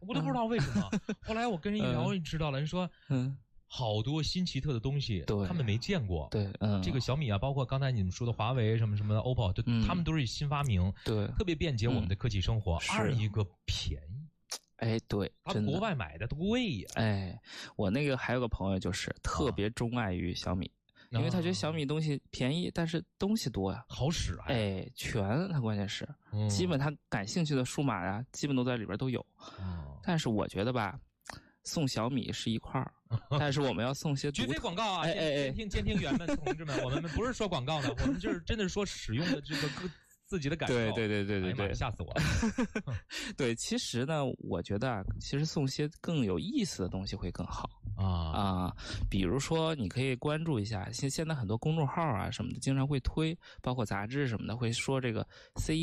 我都不知道为什么。后来我跟人一聊，你知道了，人说，好多新奇特的东西，他们没见过。 对， 这个小米啊，包括刚才你们说的华为什么什么的 OPPO，他们都是新发明， 对， 特别便捷我们的科技生活。二一个便宜。 哎，对， 他国外买的都贵呀。 哎，我那个还有个朋友就是特别钟爱于小米，因为他觉得小米东西便宜，但是东西多呀， 好使啊。 哎，全，他关键是，基本他感兴趣的数码呀，基本都在里边都有。但是我觉得吧，送小米是一块儿，但是我们要送些绝非广告啊！监听员们、同志们，我们不是说广告的，我们就是真的说使用的这个自己的感受。对，吓死我了。 对，其实呢，我觉得啊，其实送些更有意思的东西会更好比如说你可以关注一下，现在很多公众号啊什么的，经常会推，包括杂志什么的，会说这个 CE